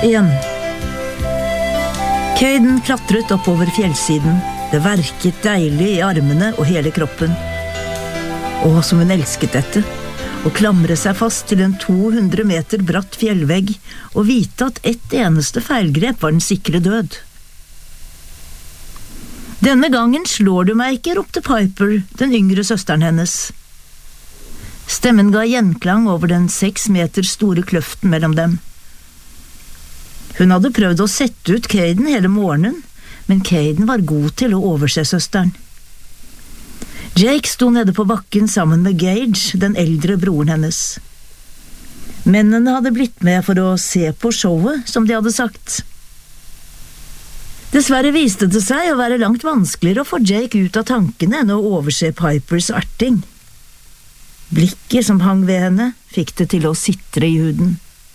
1. Caden klatret oppover fjellsiden. Det verket deilig i armene og hele kroppen. Og som hun elsket dette, å klamre seg fast til en 200 meter bratt fjellvegg og vite at ett eneste feilgrep var den sikre død. Denne gangen slår du meg ikke, ropte Piper, den yngre søsteren hennes. Stemmen ga gjenklang over den 6 meter store kløften mellom dem. Hun hadde prøvd å sette ut Caden hele morgenen, men Caden var god til å overse søsteren. Jake sto nede på bakken sammen med Gage, den eldre broren hennes. Mennene hadde blitt med for å se på showet, som de hadde sagt. Dessverre viste det seg å være langt vanskeligere å få Jake ut av tankene enn å overse Pipers erting. Blikket som hang ved henne fikk det til å sitre i huden.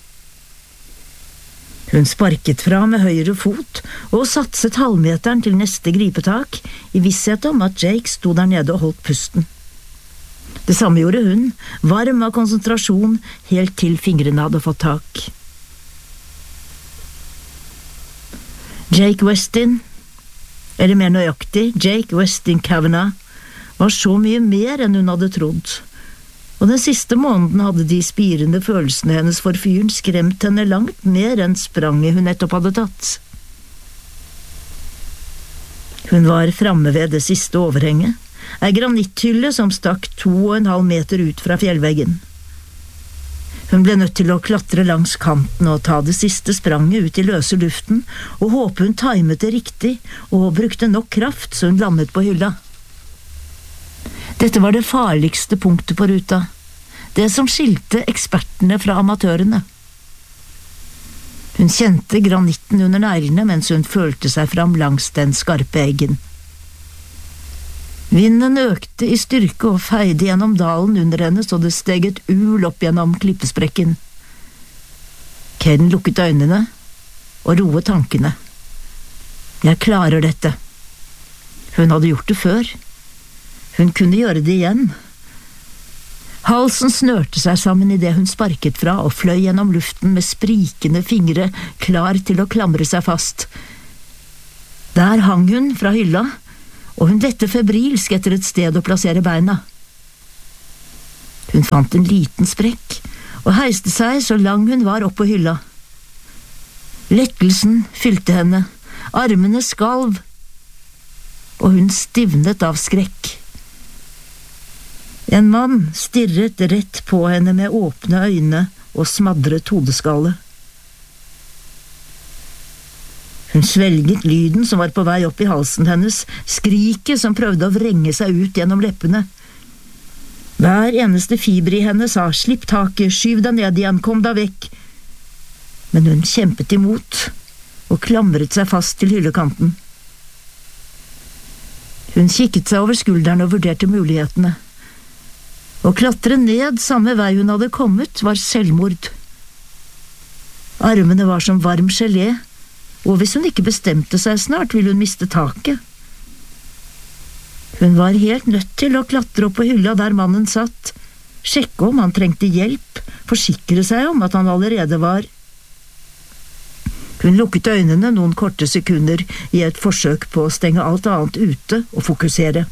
Hun sparket fra med høyre fot og satset halvmeteren til neste gripetak, i visshet om at Jake sto der nede og holdt pusten. Det samme gjorde hun, varm av konsentrasjon, helt til fingrene hadde fått tak. Jake Westin, eller mer nøyaktig, Jake Westin Kavanagh, var så mye mer enn hun hadde trodd. Og den siste måneden hadde de spirende følelsene hennes for fyren skremt henne langt mer enn spranget hun nettopp hadde tatt. Hun var framme ved det siste overhenget, ei granitthylle som stakk 2,5 meter ut fra fjellveggen. Hun ble nødt til å klatre langs kanten og ta det siste spranget ut i løse luften, og håpe hun timet det riktig og brukte nok kraft så hun landet på hylla. Dette var det farligste punktet på ruta, det som skilte ekspertene fra amatørene. Hun kjente granitten under neglene mens hun følte seg fram langs den skarpe eggen. Vinden økte i styrke og feide gjennom dalen under henne så det steg et ul opp gjennom klippesprekken. Caden lukket øynene og roet tankene. Jeg klarer dette. Hun hadde gjort det før. Hun kunne gjøre det igjen. Halsen snørte seg sammen i det hun sparket fra og fløy gjennom luften med sprikende fingre, klar til å klamre seg fast. Der hang hun fra hylla, og hun lette febrilsk etter et sted å plassere beina. Hun fant en liten sprekk og heiste seg så lang hun var opp på hylla. Lettelsen fylte henne, armene skalv, og hun stivnet av skrekk. En mann stirret rett på henne med åpne øyne og smadret hodeskalle. Hun svelget lyden som var på vei opp i halsen hennes, skriket som prøvde å vrenge seg ut gjennom leppene. Hver eneste fiber i henne sa, slipp taket, skyv deg ned igjen, kom deg vekk. Men hun kjempet imot og klamret seg fast til hyllekanten. Hun kikket seg over skulderen og vurderte mulighetene. Å klatre ned samme vei hun hadde kommet var selvmord. Armene var som varm gelé, og hvis hun ikke bestemte seg snart, ville hun miste taket. Hun var helt nødt til å klatre opp på hylla der mannen satt, sjekke om han trengte hjelp, forsikre seg om at han allerede var. Hun lukket øynene noen korte sekunder i et forsøk på å stenge alt annet ute og fokusere.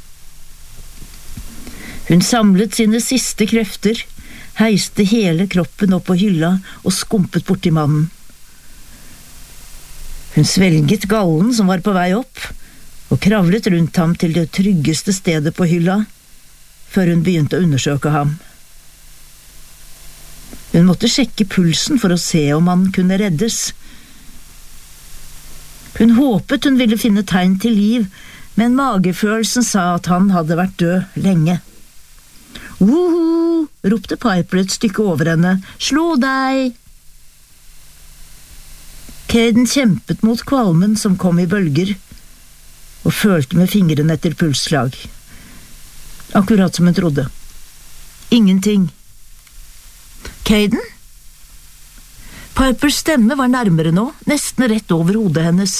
Hun samlet sine siste krefter, heiste hele kroppen opp på hylla og skumpet bort til mannen. Hun svelget gallen som var på vei opp, og kravlet rundt ham til det tryggeste stedet på hylla, før hun begynte å undersøke ham. Hun måtte sjekke pulsen for å se om han kunne reddes. Hun håpet hun ville finne tegn til liv, men magefølelsen sa at han hadde vært død lenge. «Woho!» ropte Piper et stykke over henne. «Slå deg!» Caden kjempet mot kvalmen som kom i bølger, og følte med fingrene etter pulsslag. Akkurat som hun trodde. Ingenting. Caden? Pipers stemme var nærmere nå, nesten rett over hodet hennes.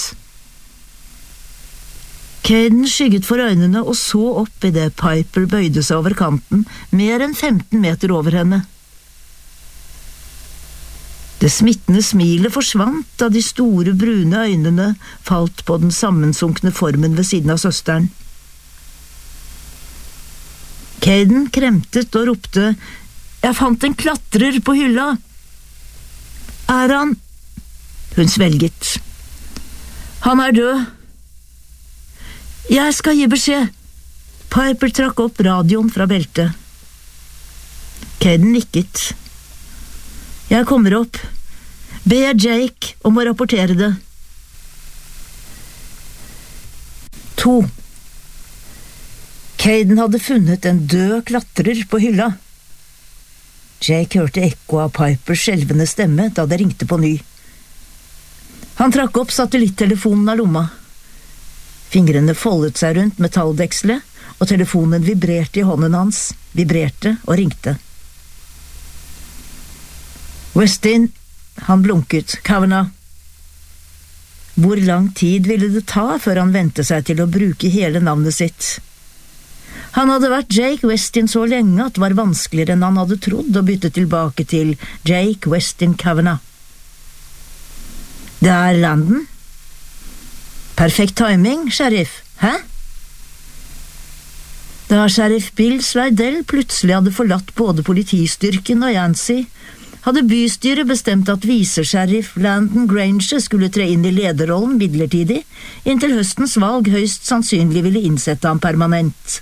Caden skygget for øynene og så opp i det Piper bøyde seg over kanten, mer enn 15 meter over henne. Det smittende smilet forsvant da de store, brune øynene falt på den sammensunkne formen ved siden av søsteren. Caden kremtet og ropte, «Jeg fant en klatrer på hylla!» «Er han?» Hun svelget. «Han er død!» «Jeg skal gi beskjed!» Piper trakk opp radioen fra beltet. Caden nikket. «Jeg kommer opp. Be Jake om å rapportere det.» 2. Caden hadde funnet en død klatrer på hylla. Jake hørte ekko av Pipers skjelvende stemme da det ringte på ny. Han trakk opp satellittelefonen av lomma. Fingrene foldet seg rundt metalldekselet, og telefonen vibrerte i hånden hans, vibrerte og ringte. «Westin», han blunket, «Kavanagh». Hvor lang tid ville det ta før han ventet seg til å bruke hele navnet sitt? Han hadde vært Jake Westin så lenge at det var vanskeligere enn han hadde trodd å bytte tilbake til Jake Westin Kavanagh. «Det er Landon?» «Perfekt timing, sheriff. Hæ?» Da sheriff Bill Slidell plutselig hadde forlatt både politistyrken og Yancey, hadde bystyret bestemt at visesheriff Landon Granger skulle tre inn i lederrollen midlertidig, inntil høstens valg høyst sannsynlig ville innsette ham permanent.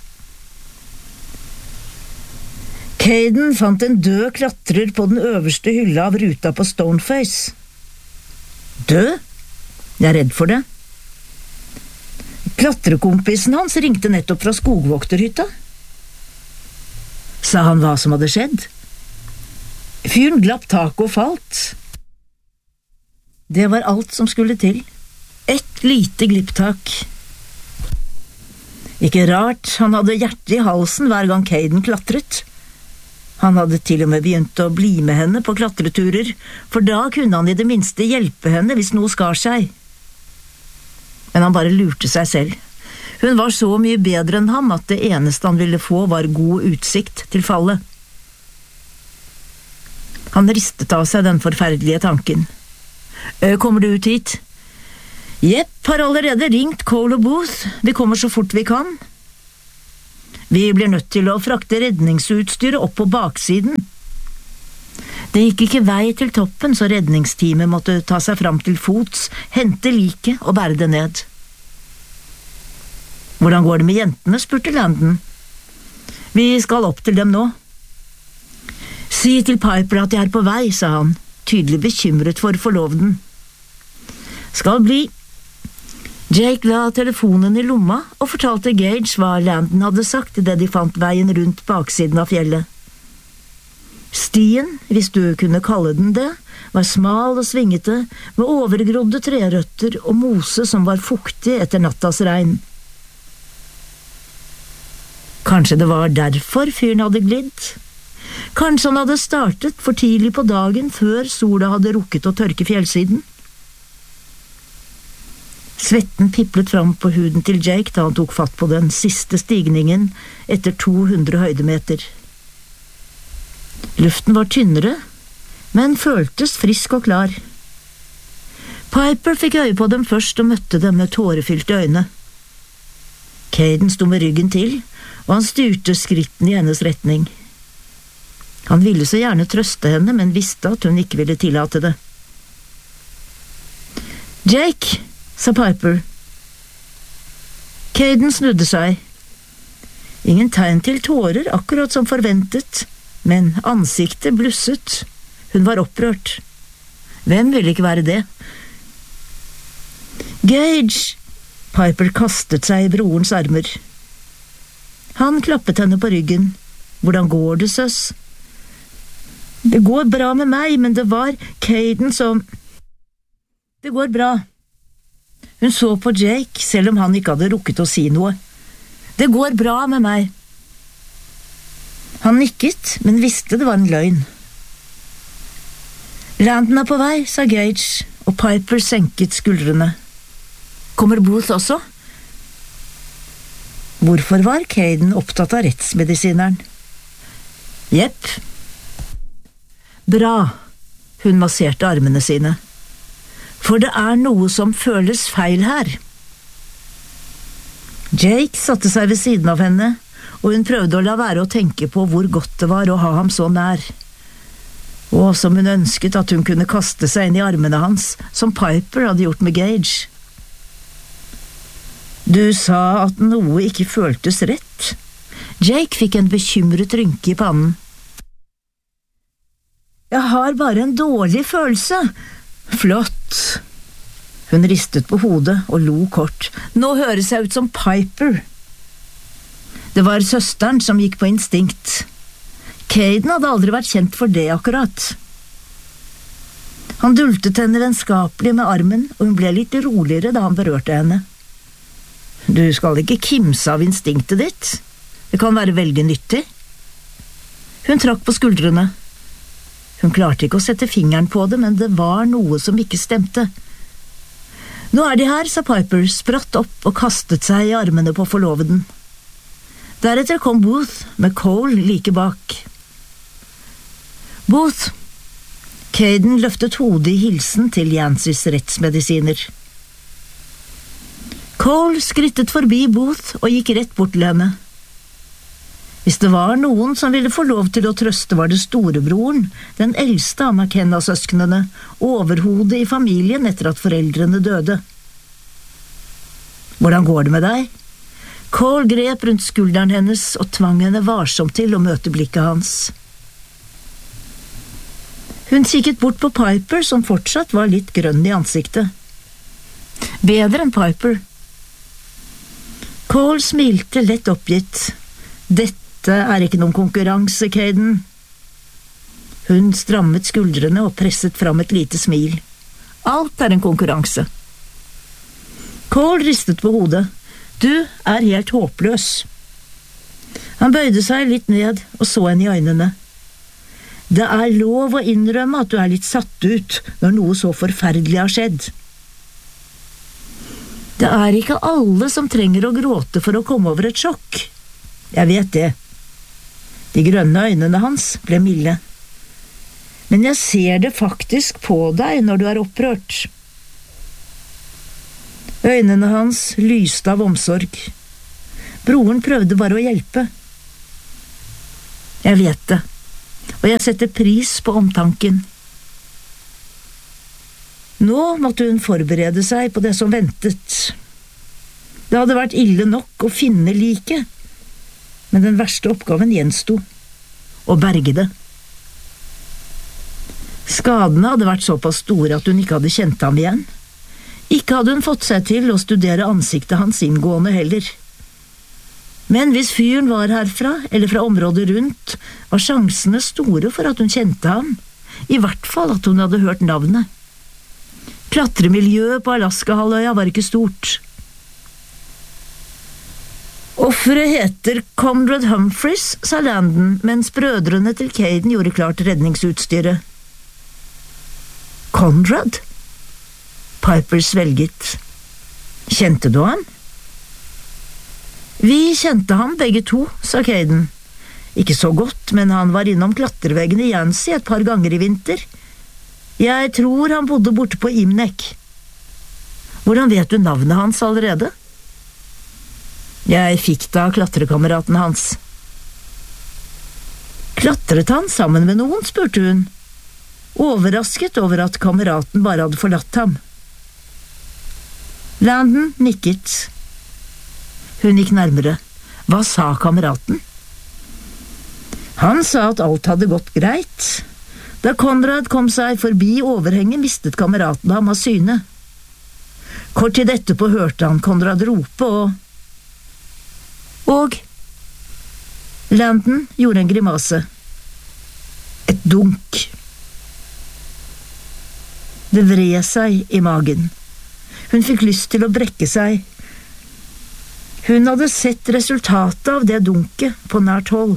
Caden fant en død klatrer på den øverste hylla av ruta på Stoneface. Død? Jeg er redd for det. Klatrekompisen hans ringte nettopp fra skogvokterhytta. Sa han hva som hadde skjedd? Fyren glapp taket og falt. Det var alt som skulle til. Et lite glipptak. Ikke rart han hadde hjertet i halsen hver gang Caden klatret. Han hadde til og med begynt å bli med henne på klatreturer, for da kunne han i det minste hjelpe henne hvis noe skar seg. Men han bare lurte seg selv. Hun var så mye bedre enn ham at det eneste han ville få var god utsikt til fallet. Han ristet av seg den forferdelige tanken. Kommer du ut hit? Jepp, har allerede ringt Cole og Booth. Vi kommer så fort vi kan. Vi blir nødt til å frakte redningsutstyret opp på baksiden. Det gikk ikke vei til toppen, så redningsteamet måtte ta seg fram til fots, hente liket og bære det ned. Hvordan går det med jentene, spurte Landon. Vi skal opp til dem nå. Si til Piper at jeg er på vei, sa han, tydelig bekymret for forloveden. Skal bli. Jake la telefonen i lomma og fortalte Gage hva Landon hadde sagt i det de fant veien rundt baksiden av fjellet. Stien, hvis du kunne kalle den det, var smal og svingete, med overgrodde trerøtter og mose som var fuktig etter nattas regn. Kanskje det var derfor fyren hadde glidd? Kanskje han hadde startet for tidlig på dagen før sola hadde rukket å tørke fjellsiden? Svetten piplet fram på huden til Jake da han tok fatt på den siste stigningen etter 200 høydemeter. Luften var tynnere, men føltes frisk og klar. Piper fikk øye på dem først og møtte dem med tårefylte øyne. Caden sto med ryggen til, og han styrte skrittene i hennes retning. Han ville så gjerne trøste henne, men visste at hun ikke ville tillate det. «Jake», sa Piper. Caden snudde seg. Ingen tegn til tårer, akkurat som forventet, men ansiktet blusset. Hun var opprørt. Hvem ville ikke være det? Gage! Piper kastet seg i brorens armer. Han klappet henne på ryggen. Hvordan går det, søs? Det går bra med meg, men det var Caden som… Det går bra. Hun så på Jake, selv om han ikke hadde rukket å si noe. Det går bra med meg. Han nikket, men visste det var en løgn. Landon er på vei, sa Gage, og Piper senket skuldrene. Kommer Booth også? Hvorfor var Caden opptatt av rettsmedisineren? Jepp. Bra. Hun masserte armene sine. For det noe som føles feil her. Jake satte seg ved siden av henne, og hun prøvde å la være å tenke på hvor godt det var å ha ham så nær. Og som hun ønsket at hun kunne kaste seg inn i armene hans, som Piper hadde gjort med Gage. Du sa at noe ikke føltes rett. Jake fikk en bekymret rynke i pannen. Jeg har bare en dårlig følelse. Flott. Hun ristet på hodet og lo kort. Nå høres jeg ut som Piper. Det var søsteren som gikk på instinkt. Caden hadde aldri vært kjent for det akkurat. Han dultet henne vennskapelig med armen, og hun ble litt roligere da han berørte henne. Du skal ikke kimse av instinktet ditt. Det kan være veldig nyttig. Hun trakk på skuldrene. Hun klarte ikke å sette fingeren på det, men det var noe som ikke stemte. Nå de her, sa Piper, spratt opp og kastet seg i armene på forloveden. Deretter kom Booth med Cole like bak. Booth. Caden løftet hodet i hilsen til Yancys rettsmedisiner. Cole skrittet forbi Booth og gikk rett bort til henne. Hvis det var noen som ville få lov til å trøste, var det storebroren, den eldste av McKenna-søsknene, overhodet i familien etter at foreldrene døde. Hvordan går det med deg? Cole grep rundt skulderen hennes og tvang henne varsomt til å møte blikket hans. Hun kikket bort på Piper, som fortsatt var litt grønn i ansiktet. Bedre enn Piper. Cole smilte lett oppgitt. Dette ikke noen konkurranse, Caden. Hun strammet skuldrene og presset fram et lite smil. Alt en konkurranse. Cole ristet på hodet. Du helt håpløs. Han bøyde seg litt ned og så henne i øynene. Det lov å innrømme at du litt satt ut når noe så forferdelig har skjedd. Det ikke alle som trenger å gråte for å komme over et sjokk. Jeg vet det. De grønne øynene hans ble milde. Men jeg ser det faktisk på deg når du opprørt. Øynene hans lyste av omsorg. Broren prøvde bare å hjelpe. Jeg vet det, og jeg setter pris på omtanken. Nå måtte hun forberede seg på det som ventet. Det hadde vært ille nok å finne liket, men den verste oppgaven gjensto, å berge det. Skadene hadde vært såpass store at hun ikke hadde kjent ham igjen. Ikke hadde hun fått seg til å studere ansiktet hans inngående heller. Men hvis fyren var herfra, eller fra området rundt, var sjansene store for at hun kjente ham, i hvert fall at hun hadde hørt navnet. Klatremiljøet på Alaska-halvøya var ikke stort. Offeret heter Conrad Humphreys, sa Landon, mens brødrene til Caden gjorde klart redningsutstyret. Conrad? Piper svelget. Kjente du ham? Vi kjente ham begge to, sa Caden. Ikke så godt, men han var innom klatreveggen i Yancey et par ganger i vinter. Jeg tror han bodde borte på Imnek. Hvordan vet du navnet hans allerede? Jeg fikk det av klatrekameraten hans. Klatret han sammen med noen, spurte hun, overrasket over at kameraten bare hadde forlatt ham. Landon nikket. Hun gikk nærmere. Hva sa kameraten? Han sa at alt hadde gått greit. Da Conrad kom seg forbi overhenget, mistet kameraten ham av syne. Kort tid etterpå hørte han Conrad rope og Landon gjorde en grimase. Et dunk. Det vred seg i magen. Hun fikk lyst til å brekke seg. Hun hadde sett resultatet av det dunket på nært hold.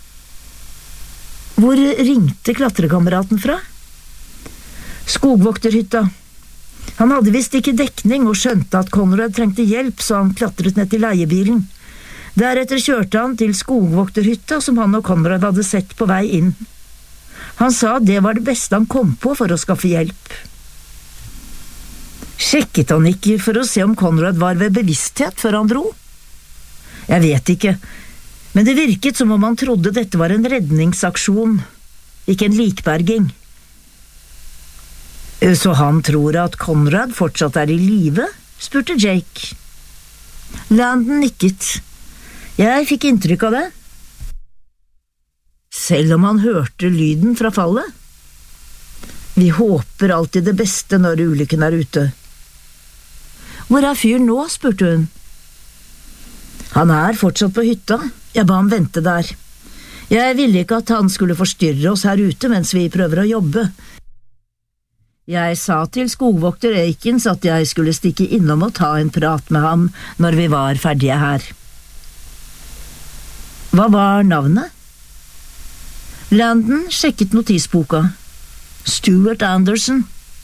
Hvor ringte klatrekameraten fra? Skogvokterhytta. Han hadde visst ikke dekning og skjønte at Conrad trengte hjelp, så han klatret ned til leiebilen. Deretter kjørte han til skogvokterhytta som han og Conrad hadde sett på vei inn. Han sa det var det beste han kom på for å skaffe hjelp. Sjekket han ikke for å se om Conrad var ved bevissthet før han dro? Jeg vet ikke, men det virket som om han trodde dette var en redningsaksjon, ikke en likberging. Så han tror at Conrad fortsatt er i live? Spurte Jake. Landon nikket. Jeg fikk inntrykk av det. Selv om han hørte lyden fra fallet? Vi håper alltid det beste når ulykken er ute. Hvor er fyren nå? Spurte hun. Han er fortsatt på hytta. Jeg ba ham vente der. Jeg ville ikke at han skulle forstyrre oss her ute mens vi prøver å jobbe. Jeg sa til skogvokter Aikens at jeg skulle stikke innom og ta en prat med ham når vi var ferdige her. Hva var navnet? Landon sjekket notisboka. Stuart Anderson.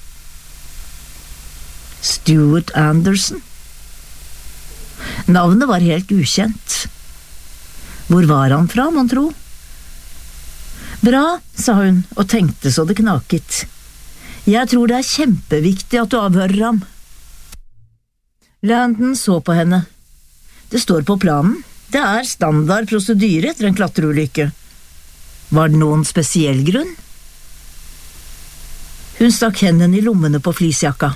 Stuart Anderson? Navnet var helt ukjent. Hvor var han fra, mon tro? Bra, sa hun og tenkte så det knaket. Jeg tror det er kjempeviktig at du avhører ham. Landon så på henne. Det står på planen. Det er standard prosedyre etter en klatreulykke. Var det noen spesiell grunn? Hun stakk hendene i lommene på fleecejakka.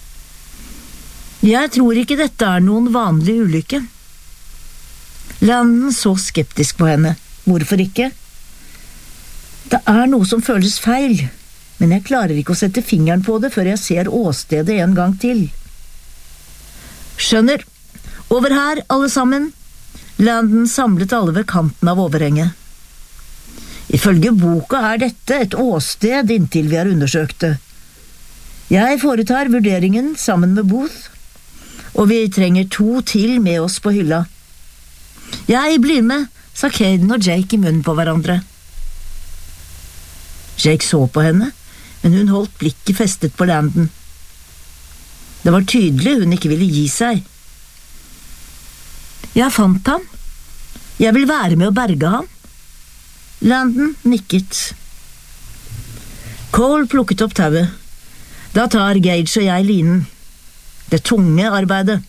Jeg tror ikke dette er noen vanlig ulykke. Landon så skeptisk på henne. Hvorfor ikke? Det er noe som føles feil, men jeg klarer ikke å sette fingeren på det før jeg ser åstedet en gang til. Skjønner. Over her, alle sammen. Landon samlet alle ved kanten av overhenget. Ifølge boka er dette et åsted inntil vi har undersøkt det. Jeg foretar vurderingen sammen med Booth, og vi trenger 2 til med oss på hylla. Jeg blir med, sa Caden og Jake i munnen på hverandre. Jake så på henne, men hun holdt blikket festet på Landon. Det var tydelig hun ikke ville gi seg. Jeg fant ham. Jeg vil være med å berge ham. Landon nikket. Cole plukket opp tauet. Da tar Gage og jeg linen. Det tunge arbeidet.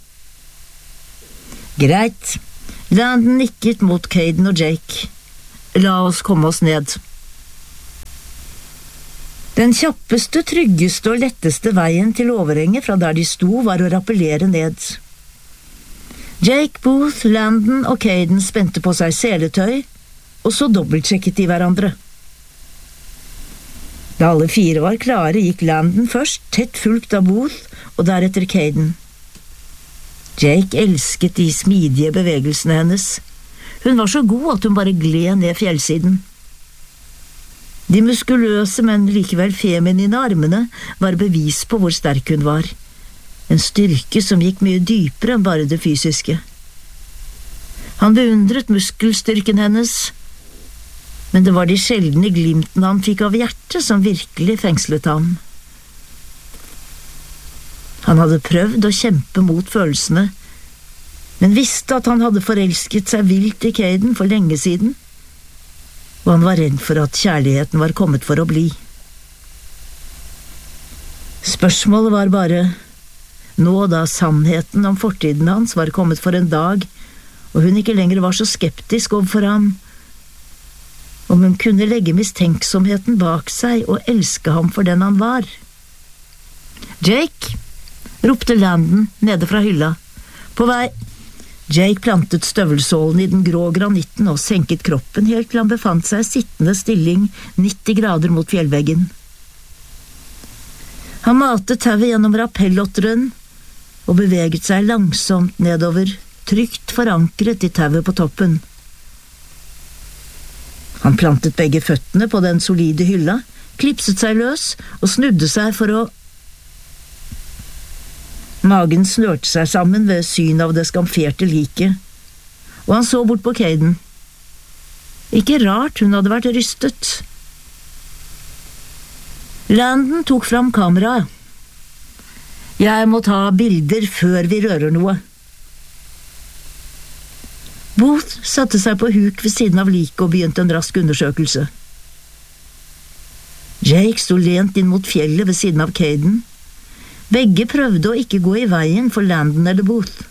Greit. Landon nikket mot Caden og Jake. La oss komme oss ned. Den kjappeste, tryggeste og letteste veien til overhenget fra der de sto var å rappellere ned. Jake, Booth, Landon og Caden spente på seg seletøy, og så dobbeltsjekket de hverandre. Da alle 4 var klare, gikk Landon først, tett fulgt av Booth, og deretter Caden. Jake elsket de smidige bevegelsene hennes. Hun var så god at hun bare gled ned fjellsiden. De muskuløse, men likevel feminine armene var bevis på hvor sterk hun var. En styrke som gikk mye dypere enn bare det fysiske. Han beundret muskelstyrken hennes, men det var de sjeldne glimtene han fikk av hjertet som virkelig fengslet ham. Han hadde prøvd å kjempe mot følelsene, men visste at han hadde forelsket seg vilt i Caden for lenge siden, og han var redd for at kjærligheten var kommet for å bli. Spørsmålet var bare, nå da sannheten om fortiden hans var kommet for en dag, og hun ikke lenger var så skeptisk overfor ham, om hun kunne legge mistenksomheten bak seg og elske ham for den han var. Jake, ropte Landon nede fra hylla. På vei. Jake plantet støvelsålen i den grå granitten og senket kroppen helt til han befant seg sittende stilling 90 grader mot fjellveggen. Han matet tauet gjennom rappellotteren og beveget seg langsomt nedover, trygt forankret i tauet på toppen. Han plantet begge føttene på den solide hylla, klipset seg løs og snudde seg for å... Magen snørte seg sammen ved syn av det skamferte liket, og han så bort på Caden. Ikke rart hun hadde vært rystet. Landon tok fram kameraet. Jeg må ta bilder før vi rører noe. Booth satte seg på huk ved siden av liket og begynte en rask undersøkelse. Jake sto lent inn mot fjellet ved siden av Caden. Begge prøvde å ikke gå i veien for Landon eller Booth.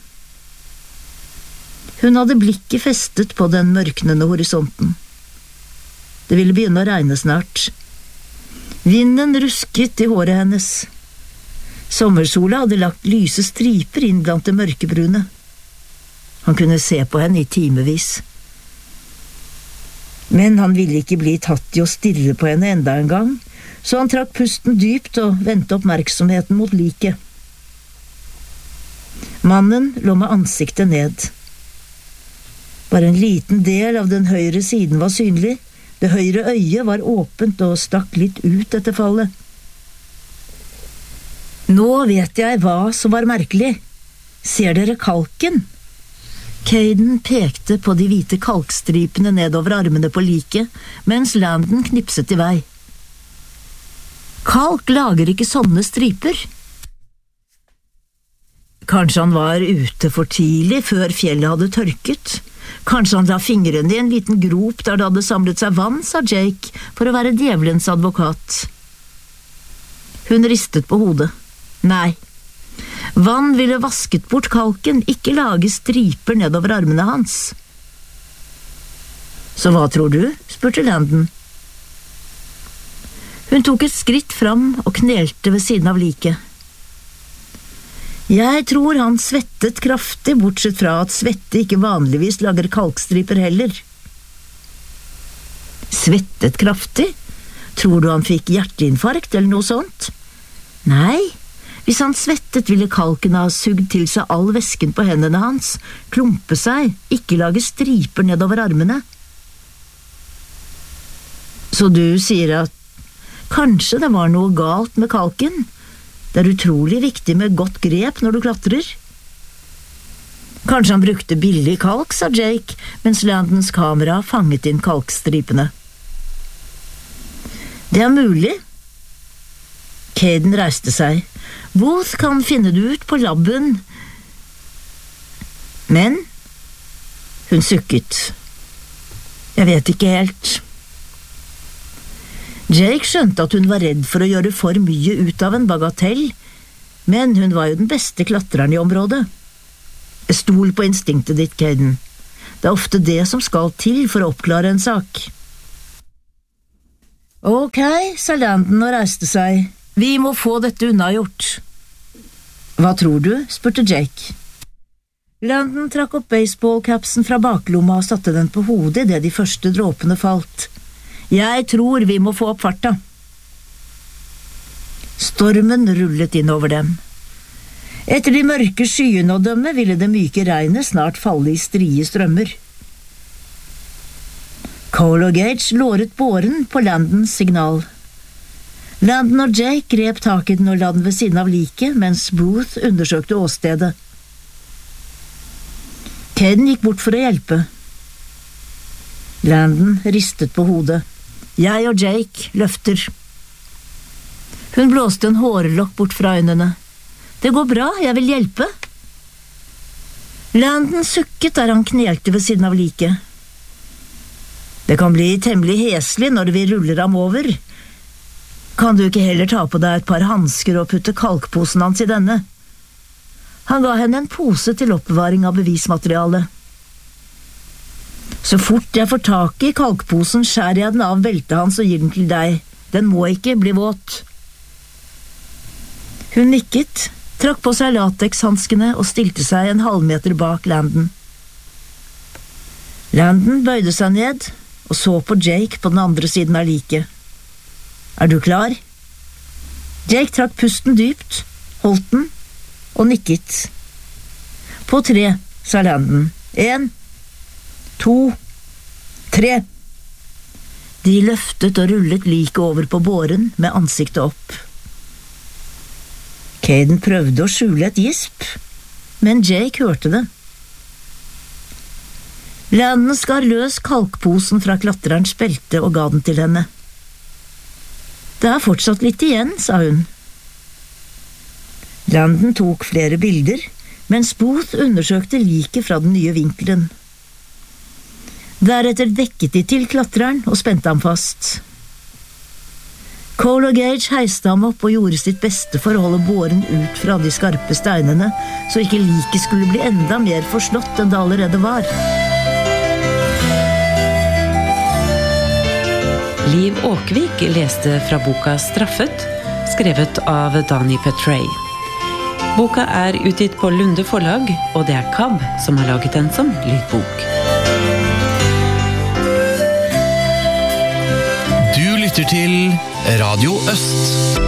Hun hadde blikket festet på den mørknende horisonten. Det ville begynne å regne snart. Vinden rusket i håret hennes. Sommersola hadde lagt lyse striper inn blant det mørkebrune. Han kunne se på henne i timevis. Men han ville ikke bli tatt i å stirre på henne enda en gang, så han trakk pusten dypt og vendte oppmerksomheten mot liket. Mannen lå med ansiktet ned. Bare en liten del av den høyre siden var synlig. Det høyre øyet var åpent og stakk litt ut etter fallet. Nå vet jeg hva som var merkelig. Ser dere kalken? Caden pekte på de hvite kalkstripene nedover armene på liket, mens Landon knipset i vei. Kalk lager ikke sånne striper. Kanskje han var ute for tidlig før fjellet hadde tørket. Kanskje han la fingrene i en liten grop der det hadde samlet seg vann, sa Jake, for å være djevelens advokat. Hun ristet på hodet. Nei. Vann ville vasket bort kalken, ikke lage striper nedover armene hans. Så hva tror du? Spurte Landon. Hun tok et skritt fram og knelte ved siden av liket. Jeg tror han svettet kraftig, bortsett fra at svette ikke vanligvis lager kalkstriper heller. Svettet kraftig? Tror du han fikk hjerteinfarkt eller noe sånt? Nei, hvis han svettet ville kalken ha sugd til seg all væsken på hendene hans, klumpe seg, ikke lage striper nedover armene. Så du sier at kanskje det var noe galt med kalken? Det er utrolig viktig med godt grep når du klatrer. Kanskje han brukte billig kalk, sa Jake, mens Landons kamera fanget inn kalkstripene. Det er mulig. Caden reiste seg. Booth kan finne det ut på labben. Men hun sukket. Jeg vet ikke helt. Jake skjønte at hun var redd for å gjøre for mye ut av en bagatell, men hun var jo den beste klatreren i området. Stol på instinktet ditt, Caden. Det er ofte det som skal til for å oppklare en sak. Ok, sa Landon og reiste seg. Vi må få dette unnagjort. Hva tror du? Spurte Jake. Landon trakk opp baseballcapsen fra baklomma og satte den på hodet idet de første dråpene falt. Jeg tror vi må få opp farta. Stormen rullet inn over dem. Etter de mørke skyene å dømme ville det myke regnet snart falle i strie strømmer. Cole og Gage låret båren på Landons signal. Landon og Jake grep tak i den og la den ved siden av liket, mens Booth undersøkte åstedet. Caden gikk bort for å hjelpe. Landon ristet på hodet. Jeg og Jake løfter. Hun blåste en hårlokk bort fra øynene. Det går bra, jeg vil hjelpe. Landon sukket der han knelte ved siden av liket. Det kan bli temmelig heslig når vi ruller ham over. Kan du ikke heller ta på deg et par hansker og putte kalkposen hans i denne? Han ga henne en pose til oppbevaring av bevismateriale. Så fort jeg får tak i kalkposen, skjærer jeg den av beltet hans og gir den til deg. Den må ikke bli våt. Hun nikket, trakk på seg latekshanskene og stilte seg en halvmeter bak Landon. Landon bøyde seg ned og så på Jake på den andre siden av liket. Er du klar? Jake trakk pusten dypt, holdt den og nikket. På 3, sa Landon. 1, 2, 3. De løftet og rullet liket over på båren med ansiktet opp. Caden prøvde å skjule et gisp, men Jake hørte det. Landon skar løs kalkposen fra klatrerens belte og ga den til henne. Det er fortsatt litt igjen, sa hun. Landon tok flere bilder, mens Booth undersøkte liket fra den nye vinkelen. Deretter dekket de til klatreren og spente ham fast. Cole og Gage heiste ham opp og gjorde sitt beste for å holde båren ut fra de skarpe steinene, så ikke liket skulle bli enda mer forslått enn det allerede var. Liv Åkvik leste fra boka Straffet, skrevet av Dani Petrey. Boka er utgitt på Lunde forlag, og det er KAB som har laget den som lydbok. Du lytter til Radio Øst.